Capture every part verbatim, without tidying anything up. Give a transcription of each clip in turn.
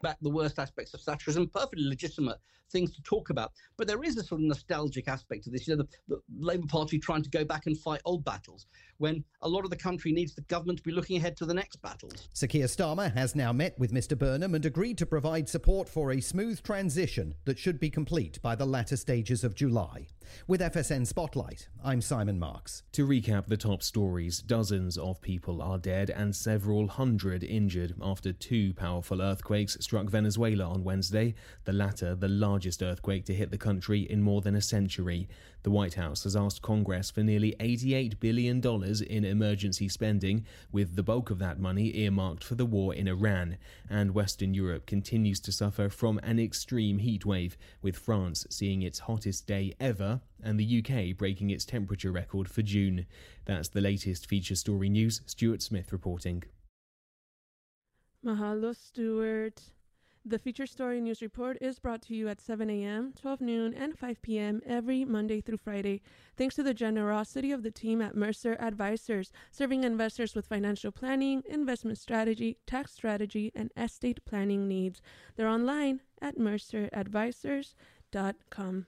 back the worst aspects of Thatcherism, perfectly legitimate things to talk about. But there is a sort of nostalgic aspect to this. You know, the, the Labour Party trying to go back and fight old battles when a lot of the country needs the government to be looking ahead to the next battles. Sir Keir Starmer has now met with Mr Burnham and agreed to provide support for a smooth transition that should be complete by the latter stages of July. With F S N Spotlight, I'm Simon Marks. To recap the top stories, dozens of people are dead and several hundred injured after two powerful earthquakes struck Venezuela on Wednesday, the latter the largest earthquake to hit the country in more than a century. The White House has asked Congress for nearly eighty-eight billion dollars in emergency spending, with the bulk of that money earmarked for the war in Iran. And Western Europe continues to suffer from an extreme heatwave, with France seeing its hottest day ever and the U K breaking its temperature record for June. That's the latest feature story news. Stuart Smith reporting. Mahalo, Stuart. The Feature Story News Report is brought to you at seven a.m., twelve noon, and five p.m. every Monday through Friday, thanks to the generosity of the team at Mercer Advisors, serving investors with financial planning, investment strategy, tax strategy, and estate planning needs. They're online at mercer advisors dot com.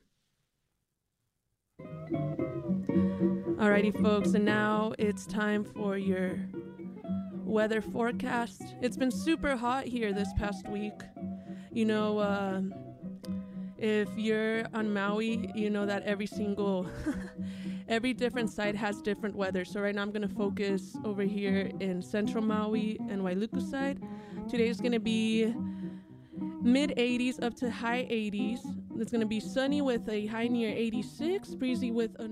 Alrighty, folks, and now it's time for your weather forecast. It's been super hot here this past week. You know, uh, if you're on Maui, you know that every single, every different site has different weather. So right now I'm going to focus over here in central Maui and Wailuku side. Today is going to be mid eighties up to high eighties. It's going to be sunny with a high near eighty-six, breezy with a